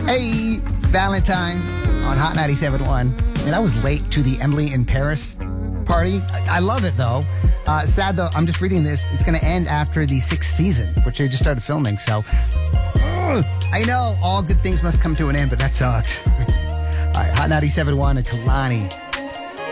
Hey, it's Valentine on Hot 97.1. And I was late to the Emily in Paris party. I love it, though. Sad, though, I'm just reading this. It's going to end after the 6th season, which they just started filming. So, I know all good things must come to an end, but that sucks. All right, Hot 97.1 and Kalani